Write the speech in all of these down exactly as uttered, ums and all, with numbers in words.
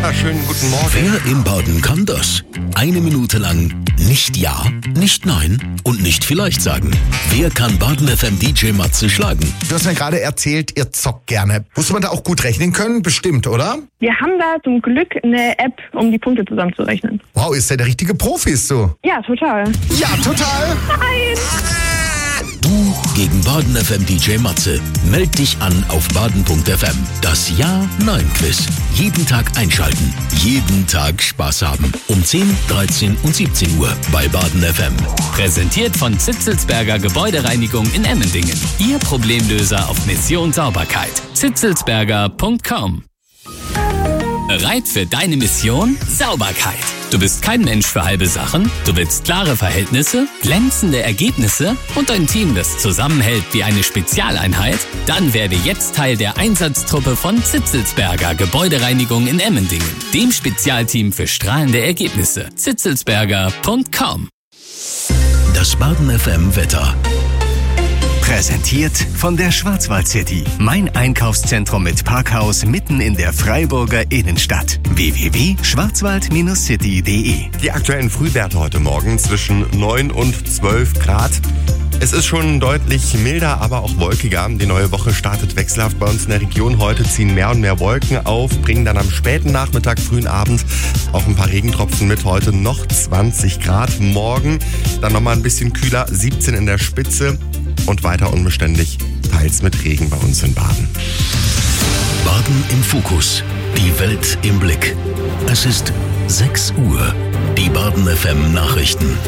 Ja, schönen guten Morgen. Wer im Baden kann das? Eine Minute lang nicht Ja, nicht Nein und nicht vielleicht sagen. Wer kann Baden F M D J Matze schlagen? Du hast mir gerade erzählt, ihr zockt gerne. Muss man da auch gut rechnen können? Bestimmt, oder? Wir haben da zum Glück eine App, um die Punkte zusammenzurechnen. Wow, ist der der richtige Profi, ist so? Ja, total. Ja, total. Nein! Du gegen Baden F M D J Matze. Meld dich an auf baden punkt f m. Das Ja-Nein-Quiz. Jeden Tag einschalten. Jeden Tag Spaß haben. Um zehn, dreizehn und siebzehn Uhr bei Baden F M. Präsentiert von Zitzelsberger Gebäudereinigung in Emmendingen. Ihr Problemlöser auf Mission Sauberkeit. zitzelsberger punkt com. Bereit für deine Mission? Sauberkeit. Du bist kein Mensch für halbe Sachen. Du willst klare Verhältnisse, glänzende Ergebnisse und ein Team, das zusammenhält wie eine Spezialeinheit? Dann werde jetzt Teil der Einsatztruppe von Zitzelsberger Gebäudereinigung in Emmendingen, dem Spezialteam für strahlende Ergebnisse. zitzelsberger punkt com. Das Baden F M Wetter. Präsentiert von der Schwarzwald City. Mein Einkaufszentrum mit Parkhaus mitten in der Freiburger Innenstadt. w w w punkt schwarzwald city punkt d e. Die aktuellen Frühwerte heute Morgen zwischen neun und zwölf Grad. Es ist schon deutlich milder, aber auch wolkiger. Die neue Woche startet wechselhaft bei uns in der Region. Heute ziehen mehr und mehr Wolken auf, bringen dann am späten Nachmittag, frühen Abend auch ein paar Regentropfen mit. Heute noch zwanzig Grad. Morgen dann nochmal ein bisschen kühler, siebzehn in der Spitze und weiter unbeständig, teils mit Regen bei uns in Baden. Baden im Fokus. Die Welt im Blick. Es ist sechs Uhr. Die Baden F M Nachrichten.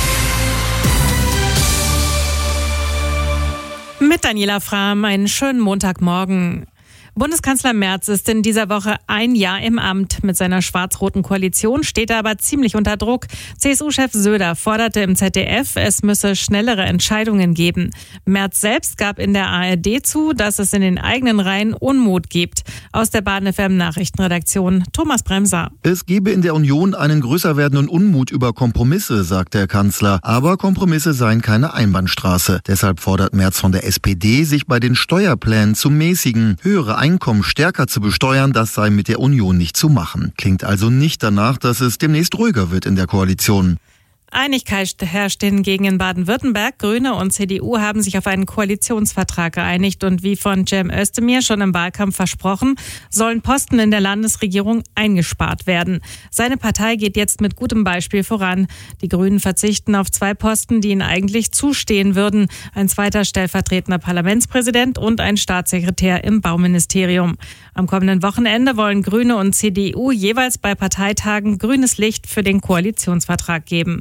Mit Daniela Frahm, einen schönen Montagmorgen. Bundeskanzler Merz ist in dieser Woche ein Jahr im Amt. Mit seiner schwarz-roten Koalition steht er aber ziemlich unter Druck. C S U-Chef Söder forderte im Z D F, es müsse schnellere Entscheidungen geben. Merz selbst gab in der A R D zu, dass es in den eigenen Reihen Unmut gibt. Aus der Baden F M Nachrichtenredaktion Thomas Bremser. Es gebe in der Union einen größer werdenden Unmut über Kompromisse, sagt der Kanzler. Aber Kompromisse seien keine Einbahnstraße. Deshalb fordert Merz von der S P D, sich bei den Steuerplänen zu mäßigen. Höhere Einkommen stärker zu besteuern, das sei mit der Union nicht zu machen. Klingt also nicht danach, dass es demnächst ruhiger wird in der Koalition. Einigkeit herrscht hingegen in Baden-Württemberg. Grüne und C D U haben sich auf einen Koalitionsvertrag geeinigt und wie von Cem Özdemir schon im Wahlkampf versprochen, sollen Posten in der Landesregierung eingespart werden. Seine Partei geht jetzt mit gutem Beispiel voran. Die Grünen verzichten auf zwei Posten, die ihnen eigentlich zustehen würden. Ein zweiter stellvertretender Parlamentspräsident und ein Staatssekretär im Bauministerium. Am kommenden Wochenende wollen Grüne und C D U jeweils bei Parteitagen grünes Licht für den Koalitionsvertrag geben.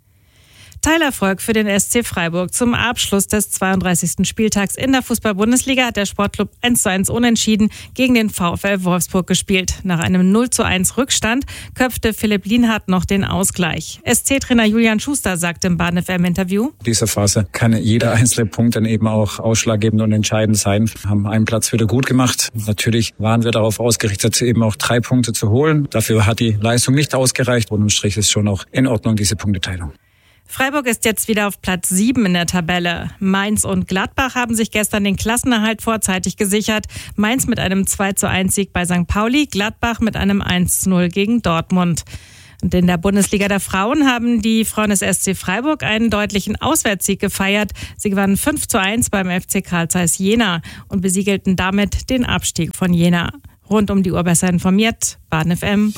Teilerfolg für den S C Freiburg. Zum Abschluss des zweiunddreißigsten Spieltags in der Fußball-Bundesliga hat der Sportclub eins zu eins unentschieden gegen den VfL Wolfsburg gespielt. Nach einem null zu eins Rückstand köpfte Philipp Lienhardt noch den Ausgleich. S C-Trainer Julian Schuster sagt im Baden F M-Interview: In dieser Phase kann jeder einzelne Punkt dann eben auch ausschlaggebend und entscheidend sein. Wir haben einen Platz wieder gut gemacht. Natürlich waren wir darauf ausgerichtet, eben auch drei Punkte zu holen. Dafür hat die Leistung nicht ausgereicht. Unterm Strich ist schon auch in Ordnung, diese Punkteteilung. Freiburg ist jetzt wieder auf Platz sieben in der Tabelle. Mainz und Gladbach haben sich gestern den Klassenerhalt vorzeitig gesichert. Mainz mit einem zwei zu eins Sieg bei Sankt Pauli, Gladbach mit einem eins zu null gegen Dortmund. Und in der Bundesliga der Frauen haben die Frauen des S C Freiburg einen deutlichen Auswärtssieg gefeiert. Sie gewannen fünf zu eins beim F C Carl Zeiss Jena und besiegelten damit den Abstieg von Jena. Rund um die Uhr besser informiert, Baden F M.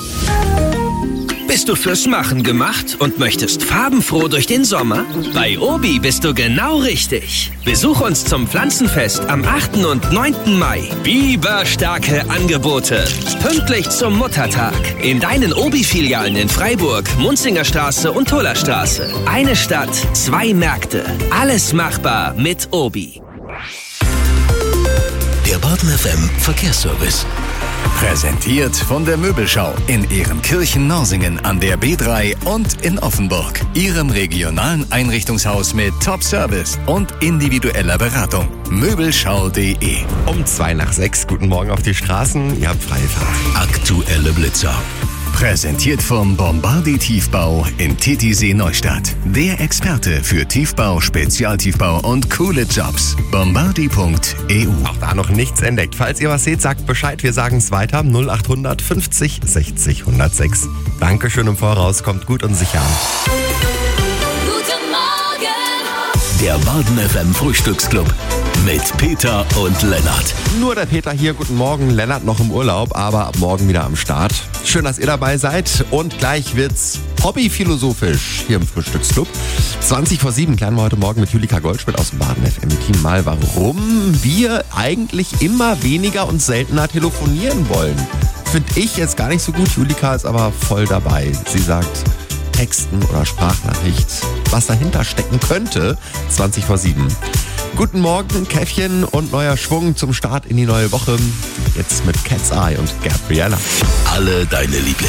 Bist du fürs Machen gemacht und möchtest farbenfroh durch den Sommer? Bei Obi bist du genau richtig. Besuch uns zum Pflanzenfest am achten und neunten Mai. Biberstarke Angebote. Pünktlich zum Muttertag. In deinen Obi-Filialen in Freiburg, Munzingerstraße und Tullerstraße. Eine Stadt, zwei Märkte. Alles machbar mit Obi. Der Baden F M Verkehrsservice. Präsentiert von der Möbelschau in Ehrenkirchen-Norsingen an der B drei und in Offenburg. Ihrem regionalen Einrichtungshaus mit Top-Service und individueller Beratung. Möbelschau punkt de. Um zwei nach sechs, guten Morgen auf die Straßen. Ihr habt freie Fahrt. Aktuelle Blitzer. Präsentiert vom Bombardi Tiefbau in Titisee Neustadt. Der Experte für Tiefbau, Spezialtiefbau und coole Jobs. Bombardi punkt e u. Auch da noch nichts entdeckt. Falls ihr was seht, sagt Bescheid. Wir sagen es weiter. null acht hundert fünfzig sechzig hundertsechs. Dankeschön im Voraus. Kommt gut und sicher an. Guten Morgen! Der Baden F M Frühstücksclub mit Peter und Lennart. Nur der Peter hier. Guten Morgen. Lennart noch im Urlaub, aber ab morgen wieder am Start. Schön, dass ihr dabei seid. Und gleich wird's hobbyphilosophisch hier im Frühstücksclub. zwanzig vor sieben klären wir heute Morgen mit Julika Goldschmidt aus dem Baden F M-Team mal, warum wir eigentlich immer weniger und seltener telefonieren wollen. Finde ich jetzt gar nicht so gut. Julika ist aber voll dabei. Sie sagt Texten oder Sprachnachricht, was dahinter stecken könnte. zwanzig vor sieben. Guten Morgen, Käffchen und neuer Schwung zum Start in die neue Woche. Jetzt mit Cat's Eye und Gabriella. Alle deine Lieblings